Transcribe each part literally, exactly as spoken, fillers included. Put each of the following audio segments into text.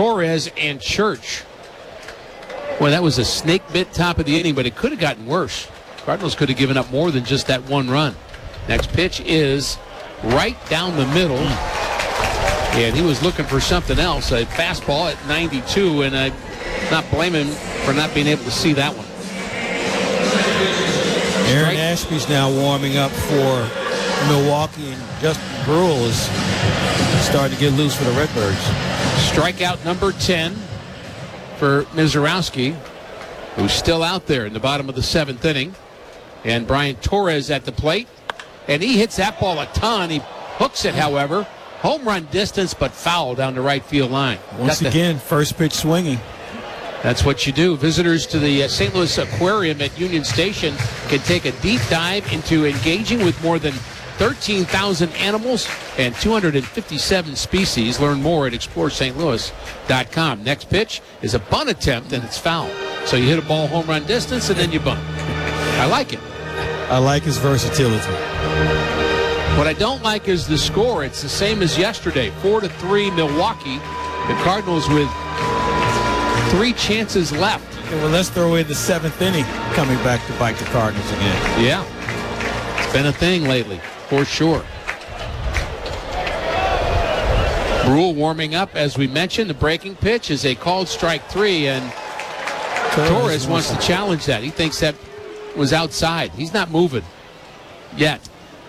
Torres and Church. Well, that was a snake bit top of the inning, but it could have gotten worse. Cardinals could have given up more than just that one run. Next pitch is right down the middle. And he was looking for something else. A fastball at ninety-two, and I'm not blaming him for not being able to see that one. Aaron Strike. Ashby's now warming up for Milwaukee, and Justin Brule is starting to get loose for the Redbirds. Strikeout number ten for Mizorowski, who's still out there in the bottom of the seventh inning. And Brian Torres at the plate. And he hits that ball a ton. He hooks it, however. Home run distance, but foul down the right field line. Once the, again, first pitch swinging. That's what you do. Visitors to the uh, Saint Louis Aquarium at Union Station can take a deep dive into engaging with more than thirteen thousand animals and two hundred fifty-seven species. Learn more at explore st louis dot com. Next pitch is a bunt attempt, and it's foul. So you hit a ball home run distance, and then you bunt. I like it. I like his versatility. What I don't like is the score. It's the same as yesterday, four to three Milwaukee. The Cardinals with three chances left. Okay, well, let's throw in the seventh inning coming back to bite the Cardinals again. Yeah, it's been a thing lately, for sure. Brule warming up, as we mentioned. The breaking pitch is a called strike three, and Torres, Torres wants to challenge that. He thinks that was outside. He's not moving yet.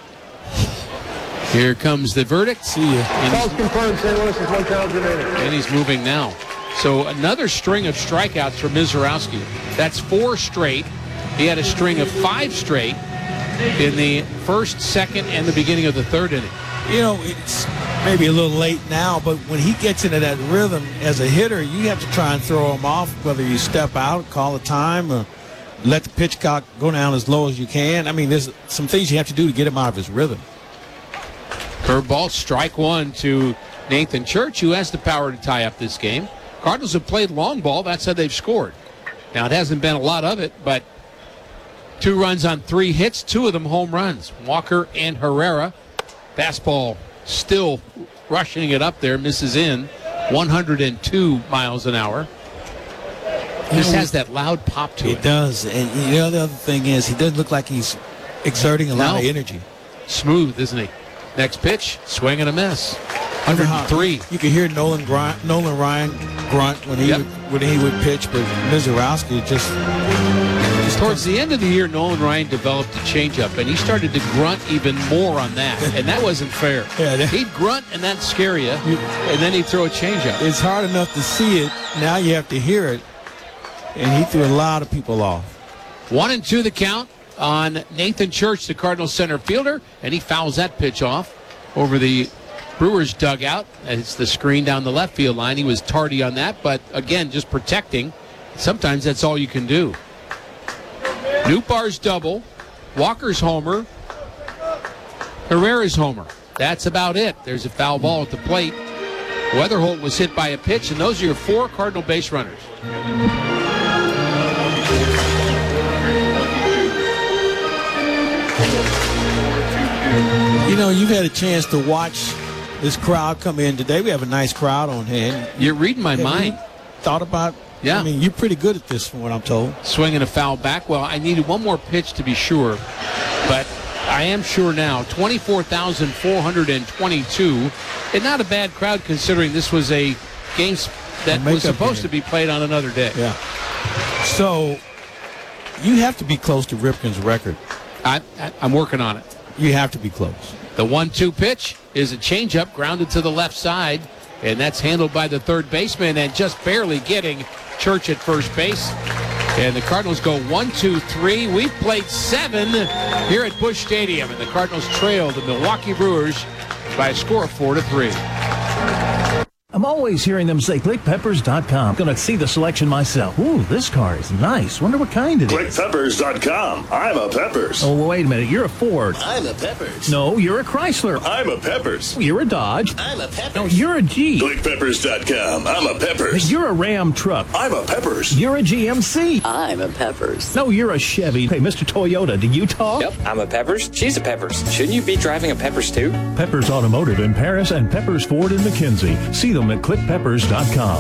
Here comes the verdict. See ya. False confirmed. Saint Louis is one challenge remaining. And he's moving now. So another string of strikeouts for Mizorowski. That's four straight. He had a string of five straight in the first, second, and the beginning of the third inning. You know, it's maybe a little late now, but when he gets into that rhythm as a hitter, you have to try and throw him off, whether you step out, call a time, or let the pitch clock go down as low as you can. I mean, there's some things you have to do to get him out of his rhythm. Curveball, strike one to Nathan Church, who has the power to tie up this game. Cardinals have played long ball. That's how they've scored. Now, it hasn't been a lot of it, but two runs on three hits, two of them home runs. Walker and Herrera. Fastball still rushing it up there, misses in. one hundred two miles an hour. This You know, has that loud pop to it. It does. And you know, the other thing is he doesn't look like he's exerting a lot No. of energy. Smooth, isn't he? Next pitch, swing and a miss. one hundred three. You could hear Nolan Grind, Nolan Ryan grunt when he Yep. would, when he would pitch, but Mizorowski just, just Towards the end of the year, Nolan Ryan developed a changeup, and he started to grunt even more on that, and that wasn't fair. Yeah, that- He'd grunt, and that'd scare you, and then he'd throw a changeup. it's hard enough to see it. Now you have to hear it, and he threw a lot of people off. One and two the count on Nathan Church, the Cardinals center fielder, and he fouls that pitch off over the Brewers dugout. It's the screen down the left field line. He was tardy on that, but again, just protecting. Sometimes that's all you can do. Nootbaar's double, Walker's homer, Herrera's homer. That's about it. There's a foul ball at the plate. Weatherholt was hit by a pitch, and those are your four Cardinal base runners. You know, you've had a chance to watch this crowd come in today. We have a nice crowd on hand. You're reading my Have mind. you thought about? Yeah. I mean, you're pretty good at this, from what I'm told. Swinging a foul back. Well, I needed one more pitch to be sure, but I am sure now. twenty-four thousand four hundred twenty-two, and not a bad crowd considering this was a game that A makeup was supposed game. to be played on another day. Yeah. So you have to be close to Ripken's record. I, I, I'm working on it. You have to be close. The one two pitch is a changeup grounded to the left side, and that's handled by the third baseman and just barely getting Church at first base. And the Cardinals go one, two, three. We've played seven here at Busch Stadium, and the Cardinals trail the Milwaukee Brewers by a score of four to three. I'm always hearing them say click peppers dot com. Gonna see the selection myself. Ooh, this car is nice. Wonder what kind it click is. peppers dot com. I'm a Peppers. Oh, well, wait a minute. You're a Ford. I'm a Peppers. No, you're a Chrysler. I'm a Peppers. You're a Dodge. I'm a Peppers. No, you're a Jeep. click peppers dot com. I'm a Peppers. You're a Ram truck. I'm a Peppers. You're a G M C. I'm a Peppers. No, you're a Chevy. Hey, Mister Toyota, do you talk? Yep, I'm a Peppers. She's a Peppers. Shouldn't you be driving a Peppers too? Peppers Automotive in Paris and Peppers Ford in McKinsey. See them at click peppers dot com.